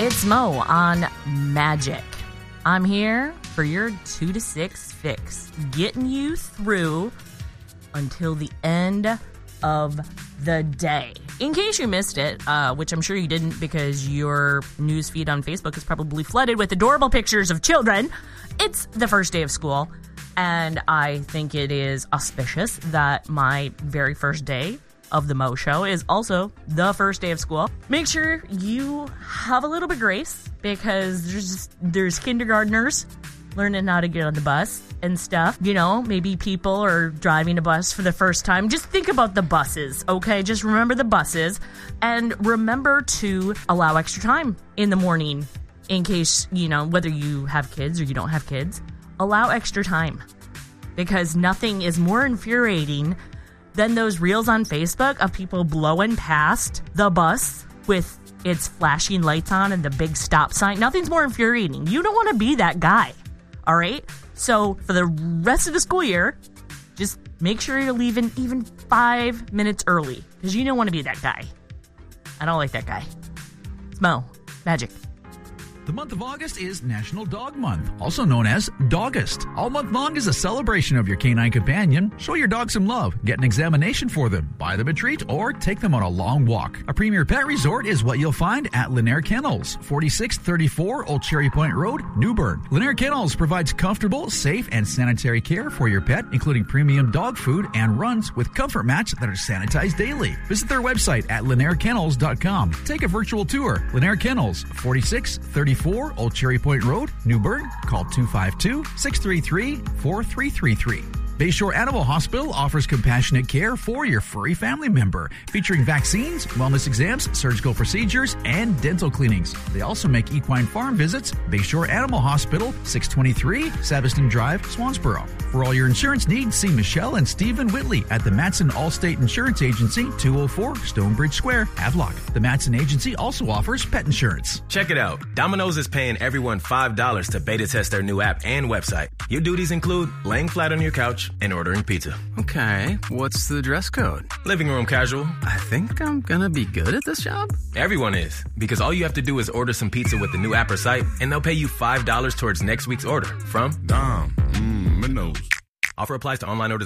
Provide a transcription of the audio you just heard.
It's Mo on Magic. I'm here for your 2 to 6 fix, getting you through until the end of the day. In case you missed it, which I'm sure you didn't because your news feed on Facebook is probably flooded with adorable pictures of children, it's the first day of school, and I think it is auspicious that my very first day of the Mo Show is also the first day of school. Make sure you have a little bit of grace because there's kindergartners learning how to get on the bus and stuff. You know, maybe people are driving a bus for the first time. Just think about the buses, okay? Just remember the buses and remember to allow extra time in the morning in case, you know, whether you have kids or you don't have kids, allow extra time because nothing is more infuriating than those reels on Facebook of people blowing past the bus with its flashing lights on and the big stop sign. Nothing's more infuriating. You don't want to be that guy, all right? So for the rest of the school year, just make sure you're leaving even 5 minutes early because you don't want to be that guy. I don't like that guy. It's Mo. Magic. The month of August is National Dog Month, also known as Dogust. All month long is a celebration of your canine companion. Show your dog some love, get an examination for them, buy them a treat, or take them on a long walk. A premier pet resort is what you'll find at Lanier Kennels, 4634 Old Cherry Point Road, New Bern. Lanier Kennels provides comfortable, safe, and sanitary care for your pet, including premium dog food and runs with comfort mats that are sanitized daily. Visit their website at lanierkennels.com. Take a virtual tour. Lanier Kennels, 4634 Old Cherry Point Road, New Bern. Call 252-633-4333. Bayshore Animal Hospital offers compassionate care for your furry family member, featuring vaccines, wellness exams, surgical procedures, and dental cleanings. They also make equine farm visits. Bayshore Animal Hospital, 623 Sabiston Drive, Swansboro. For all your insurance needs, see Michelle and Stephen Whitley at the Matson Allstate Insurance Agency, 204 Stonebridge Square, Havelock. The Matson Agency also offers pet insurance. Check it out. Domino's is paying everyone $5 to beta test their new app and website. Your duties include laying flat on your couch and ordering pizza. Okay, what's the dress code? Living room casual. I think I'm gonna be good at this job. Everyone is, because all you have to do is order some pizza with the new app or site, and they'll pay you $5 towards next week's order from Dom. My nose. Offer applies to online orders.